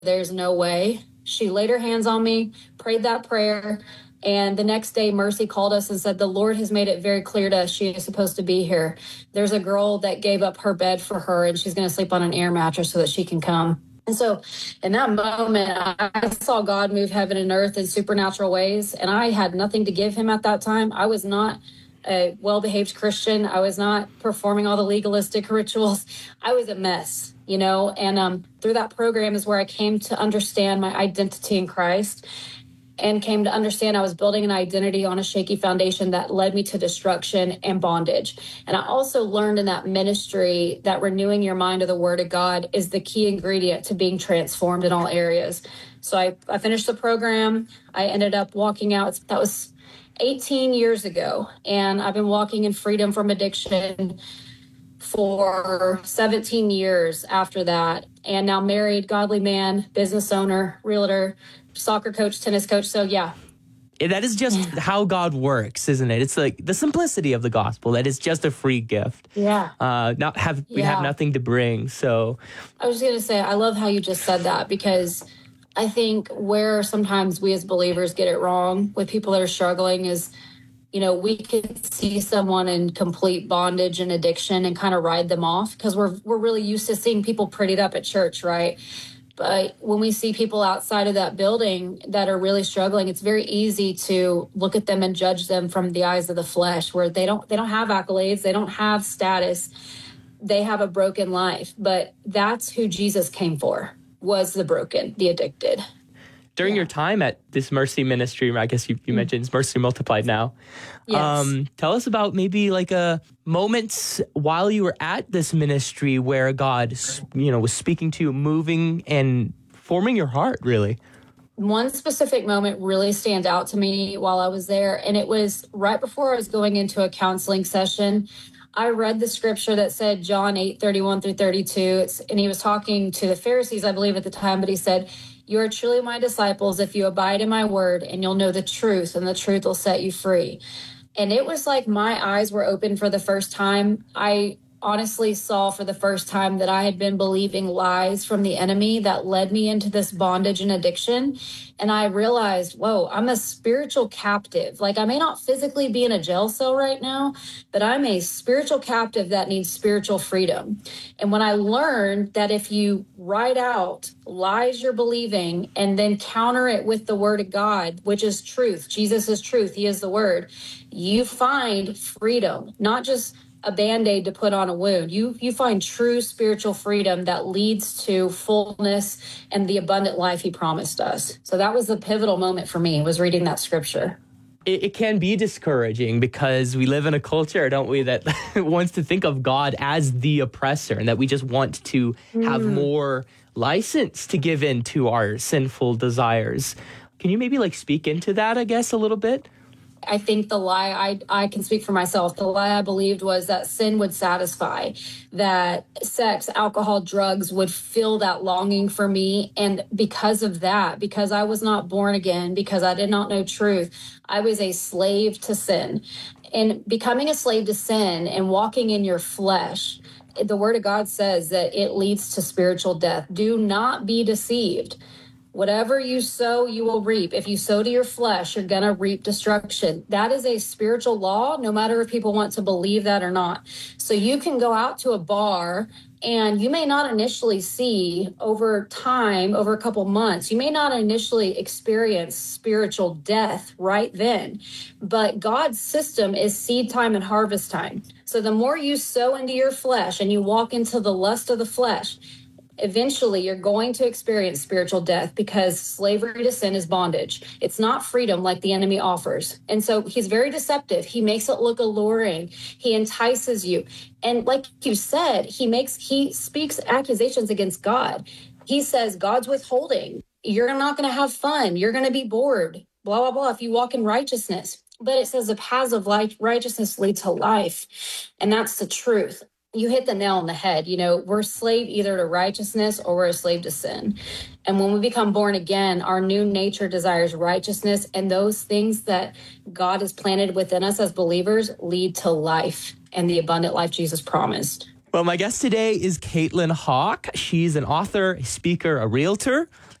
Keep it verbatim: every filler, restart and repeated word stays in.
there's no way. She laid her hands on me, prayed that prayer. And the next day, Mercy called us and said, the Lord has made it very clear to us she is supposed to be here. There's a girl that gave up her bed for her, and she's going to sleep on an air mattress so that she can come. And so in that moment, I saw God move heaven and earth in supernatural ways, and I had nothing to give him at that time. I was not a well-behaved Christian. I was not performing all the legalistic rituals. I was a mess, you know, and um, through that program is where I came to understand my identity in Christ, and came to understand I was building an identity on a shaky foundation that led me to destruction and bondage. And I also learned in that ministry that renewing your mind to the Word of God is the key ingredient to being transformed in all areas. So I, I finished the program. I ended up walking out. That was eighteen years ago. And I've been walking in freedom from addiction for seventeen years after that. And now married, godly man, business owner, realtor, soccer coach, tennis coach. So yeah. That is just how God works, isn't it? It's like the simplicity of the gospel. That is just a free gift. Yeah. Uh, not have we yeah. have nothing to bring. So I was going to say, I love how you just said that, because I think where sometimes we as believers get it wrong with people that are struggling is, you know, we could see someone in complete bondage and addiction and kind of ride them off because we're we're really used to seeing people prettied up at church, right? But when we see people outside of that building that are really struggling, it's very easy to look at them and judge them from the eyes of the flesh, where they don't they don't have accolades, they don't have status, they have a broken life. But that's who Jesus came for, was the broken, the addicted. During yeah. your time at this Mercy ministry, I guess you, you mm. mentioned it's Mercy Multiplied now. Yes. Um, tell us about maybe like a moments while you were at this ministry where God, you know, was speaking to you, moving and forming your heart, really. One specific moment really stands out to me while I was there, and it was right before I was going into a counseling session. I read the scripture that said John eight thirty-one through thirty-two, it's, and he was talking to the Pharisees, I believe, at the time, but he said, "You are truly my disciples if you abide in my word, and you'll know the truth, and the truth will set you free." And it was like my eyes were open for the first time. I honestly saw for the first time that I had been believing lies from the enemy that led me into this bondage and addiction. And I realized, whoa, I'm a spiritual captive. Like, I may not physically be in a jail cell right now, but I'm a spiritual captive that needs spiritual freedom. And when I learned that if you write out lies you're believing and then counter it with the word of God, which is truth, Jesus is truth, he is the word, you find freedom, not just a Band-Aid to put on a wound. You you find true spiritual freedom that leads to fullness and the abundant life he promised us. So that was the pivotal moment for me, was reading that scripture. It, it can be discouraging because we live in a culture, don't we, that wants to think of God as the oppressor, and that we just want to have mm. more license to give in to our sinful desires. Can you maybe like speak into that, I guess, a little bit? I think the lie, I, I can speak for myself, the lie I believed was that sin would satisfy, that sex, alcohol, drugs would fill that longing for me. And because of that, because I was not born again, because I did not know truth, I was a slave to sin. And becoming a slave to sin and walking in your flesh, the word of God says that it leads to spiritual death. Do not be deceived. Whatever you sow, you will reap. If you sow to your flesh, you're going to reap destruction. That is a spiritual law, no matter if people want to believe that or not. So you can go out to a bar and you may not initially see over time, over a couple months, you may not initially experience spiritual death right then. But God's system is seed time and harvest time. So the more you sow into your flesh and you walk into the lust of the flesh, eventually you're going to experience spiritual death, because slavery to sin is bondage. It's not freedom like the enemy offers. And so he's very deceptive. He makes it look alluring. He entices you. And like you said, he makes, he speaks accusations against God. He says, God's withholding. You're not going to have fun. You're going to be bored, blah, blah, blah, if you walk in righteousness. But it says the paths of life, righteousness lead to life. And that's the truth. You hit the nail on the head. You know, we're a slave either to righteousness or we're a slave to sin. And when we become born again, our new nature desires righteousness. And those things that God has planted within us as believers lead to life and the abundant life Jesus promised. Well, my guest today is Caitlin Hawk. She's an author, a speaker, a realtor.